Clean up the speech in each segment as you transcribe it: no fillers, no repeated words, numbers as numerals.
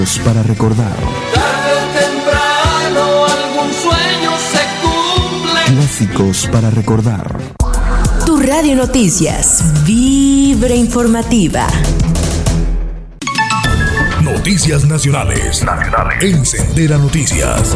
Para recordar. Tarde o temprano algún sueño se cumple. Clásicos para recordar. Tu Radio Noticias, Vibra Informativa. Noticias nacionales. En Sendera Noticias.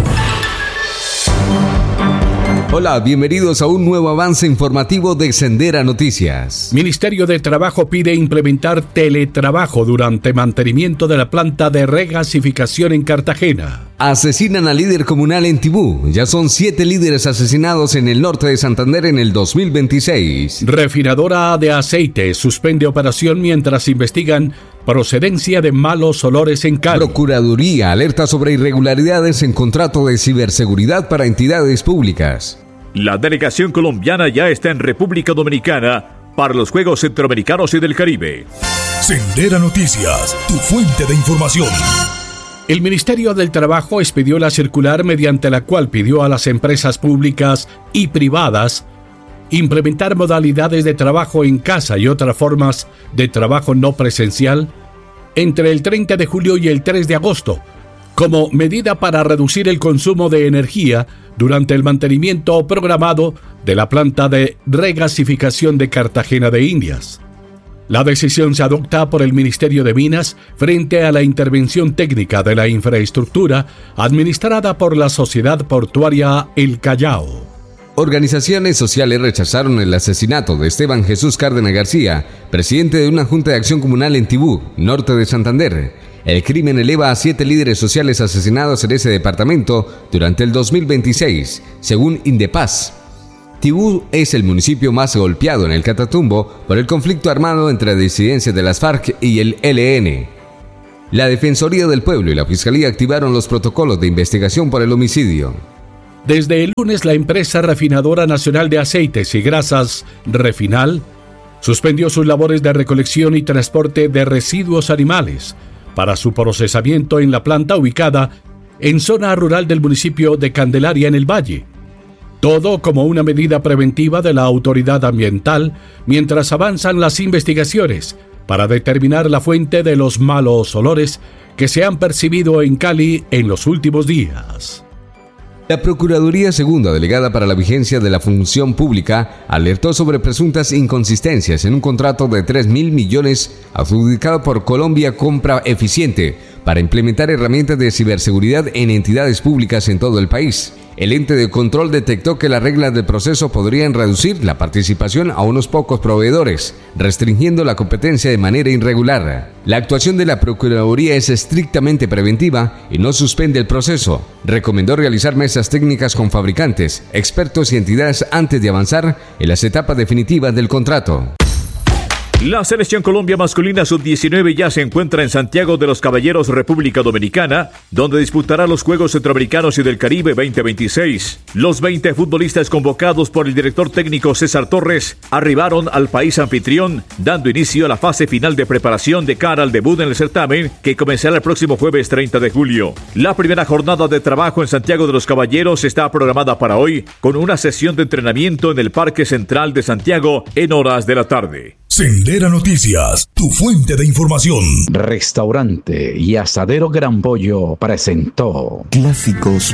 Hola, bienvenidos a un nuevo avance informativo de Sendera Noticias. Ministerio de Trabajo pide implementar teletrabajo durante mantenimiento de la planta de regasificación en Cartagena. Asesinan al líder comunal en Tibú. Ya son 7 líderes asesinados en el norte de Santander en el 2026. Refinadora de aceite suspende operación mientras investigan procedencia de malos olores en Cali. Procuraduría alerta sobre irregularidades en contrato de ciberseguridad para entidades públicas. La delegación colombiana ya está en República Dominicana para los Juegos Centroamericanos y del Caribe. Sendera Noticias, tu fuente de información. El Ministerio del Trabajo expidió la circular mediante la cual pidió a las empresas públicas y privadas implementar modalidades de trabajo en casa y otras formas de trabajo no presencial entre el 30 de julio y el 3 de agosto, como medida para reducir el consumo de energía durante el mantenimiento programado de la planta de regasificación de Cartagena de Indias. La decisión se adopta por el Ministerio de Minas frente a la intervención técnica de la infraestructura administrada por la Sociedad Portuaria El Callao. Organizaciones sociales rechazaron el asesinato de Esteban Jesús Cárdenas García, presidente de una junta de acción comunal en Tibú, norte de Santander. El crimen eleva a 7 líderes sociales asesinados en ese departamento durante el 2026, según Indepaz. Tibú es el municipio más golpeado en el Catatumbo por el conflicto armado entre disidencias de las FARC y el ELN. La Defensoría del Pueblo y la Fiscalía activaron los protocolos de investigación por el homicidio. Desde el lunes, la empresa Refinadora Nacional de Aceites y Grasas, Refinal, suspendió sus labores de recolección y transporte de residuos animales para su procesamiento en la planta ubicada en zona rural del municipio de Candelaria en el Valle. Todo como una medida preventiva de la autoridad ambiental mientras avanzan las investigaciones para determinar la fuente de los malos olores que se han percibido en Cali en los últimos días. La Procuraduría Segunda, delegada para la vigencia de la función pública, alertó sobre presuntas inconsistencias en un contrato de 3.000 millones adjudicado por Colombia Compra Eficiente para implementar herramientas de ciberseguridad en entidades públicas en todo el país. El ente de control detectó que las reglas del proceso podrían reducir la participación a unos pocos proveedores, restringiendo la competencia de manera irregular. La actuación de la Procuraduría es estrictamente preventiva y no suspende el proceso. Recomendó realizar mesas técnicas con fabricantes, expertos y entidades antes de avanzar en las etapas definitivas del contrato. La Selección Colombia masculina sub-19 ya se encuentra en Santiago de los Caballeros, República Dominicana, donde disputará los Juegos Centroamericanos y del Caribe 2026. Los 20 futbolistas convocados por el director técnico César Torres arribaron al país anfitrión, dando inicio a la fase final de preparación de cara al debut en el certamen, que comenzará el próximo jueves 30 de julio. La primera jornada de trabajo en Santiago de los Caballeros está programada para hoy, con una sesión de entrenamiento en el Parque Central de Santiago en horas de la tarde. Sendera Noticias, tu fuente de información. Restaurante y Asadero Gran Pollo presentó Clásicos